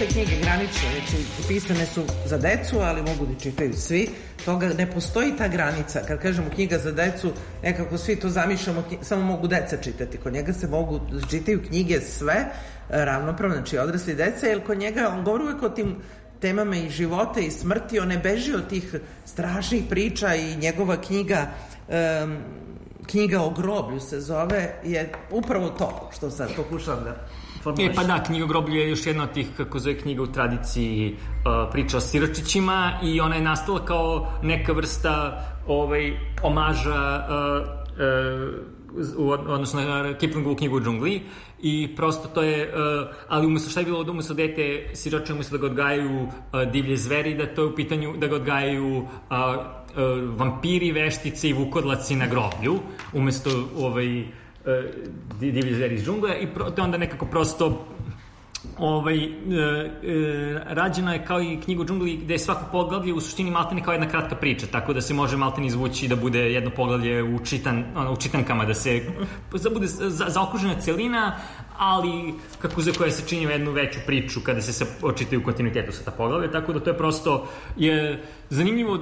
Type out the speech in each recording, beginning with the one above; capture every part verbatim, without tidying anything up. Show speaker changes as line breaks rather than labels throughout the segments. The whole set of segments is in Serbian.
te knjige granične, znači pisane su za decu, ali mogu da čitaju svi. Toga ne postoji ta granica. Kad kažemo knjiga za decu, nekako svi to zamišljamo, samo mogu deca čitati. Kod njega se mogu, čitaju knjige sve ravnopravno, znači odrasli deca, jer kod njega, on govori uvek o tim temama i života i smrti, on ne beži od tih strašnih priča i njegova knjiga um, knjiga o groblju se zove, je upravo to što sad pokušavam da formuliš.
E pa da, knjiga o groblju je još jedna od tih, kako zove, knjiga u tradiciji uh, priča o siročićima i ona je nastala kao neka vrsta ovaj, omaža uh, uh, u odnosno na Kiplingovu knjigu u džungli i prosto to je, uh, ali umesto šta je bilo, umesto dete siroče, umesto da ga odgajaju uh, divlje zveri, da to je u pitanju da ga odgajaju uh, uh, vampiri, veštice i vukodlaci na groblju, umesto ovaj, uh, divlje zveri iz džungle i pro, to je onda nekako prosto ovaj, e, e, rađena je kao i knjiga u džungli gde je svako poglavlje u suštini maltene kao jedna kratka priča, tako da se može maltene izvući da bude jedno poglavlje u, čitan, ono, u čitankama, da se da bude za, zaokružena celina, ali kako za koje se čini jednu veću priču kada se, se očitaju u kontinuitetu sa ta poglavlja, tako da to je prosto je zanimljivo.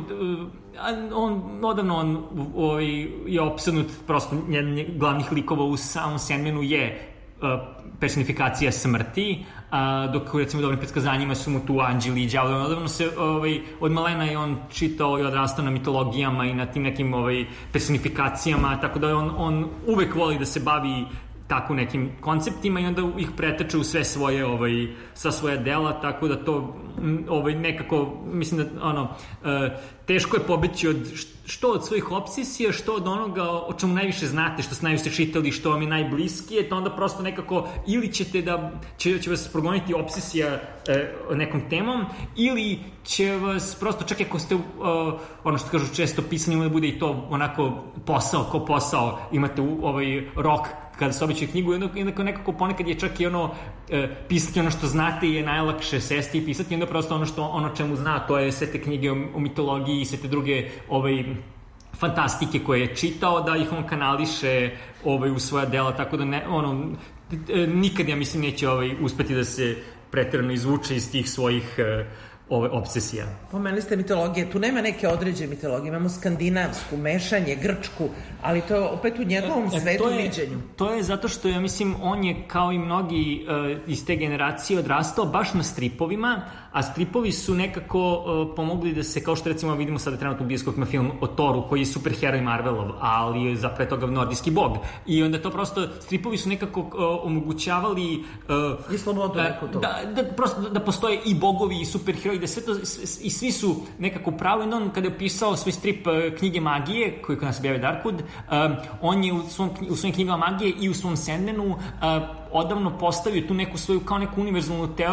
On odavno on, ovaj, je opsednut, prosto jedan glavnih likova u samom Sandmanu je personifikacija smrti, a, dok recimo u dobrim predskazanjima su mu tu anđeli i đavoli. Odavno se, ovaj, od malena je on čitao i odrastao na mitologijama i na tim nekim ovaj, personifikacijama, tako da on, on uvek voli da se bavi tako nekim konceptima i onda ih pretače u sve svoje, ovaj, sa svoje dela, tako da to ovaj, nekako, mislim da ono, uh, teško je pobeći od, što od svojih obsesija, što od onoga o čemu najviše znate, što ste najviše čitali, što vam je najbliskije, to onda prosto nekako ili ćete da, će, će vas progoniti obsesija uh, nekom temom, ili će vas prosto, čak ako ste, uh, ono što kažu često, pisanje da bude i to onako posao, ko posao, imate u, ovaj rok kada se običaju knjigu, jednako nekako ponekad je čak i ono, e, pisati ono što znate je najlakše sesti i pisati, onda prosto ono što ono čemu zna, to je sve te knjige o, o mitologiji i sve te druge ovaj, fantastike koje je čitao, da ih on kanališe ovaj, u svoja dela, tako da ne, ono, nikad ja mislim neće ovaj, uspeti da se preterano izvuče iz tih svojih e, ove obsesija.
Pomenuli ste mitologije, tu nema neke određene mitologije, imamo skandinavsku, mešanje, grčku, ali to je opet u njegovom e, svetu
je,
viđenju.
To je zato što, ja mislim, on je kao i mnogi uh, iz te generacije odrastao baš na stripovima, a stripovi su nekako uh, pomogli da se, kao što recimo vidimo sada trenutno u bioskopima film o Thoru, koji je superheroj Marvelov, ali je zapre toga nordijski bog. I onda to prosto, stripovi su nekako uh, omogućavali uh,
i slobodu
uh,
neko to.
Da, da, prosto, da postoje i bogovi i superheroji, da sve to, i svi su nekako pravo. I on kada je pisao svoj strip uh, knjige magije, koji kod nas objavio Darkwood, uh, on je u, svom, u svojim knjigama magije i u svom Sandmanu uh, odavno postavio tu neku svoju, kao neku univerzalnu teoriju